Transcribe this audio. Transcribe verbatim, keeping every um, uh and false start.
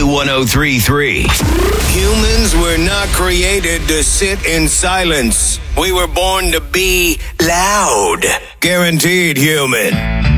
one oh three point three. Humans were not created to sit in silence. We were born to be loud. Guaranteed human.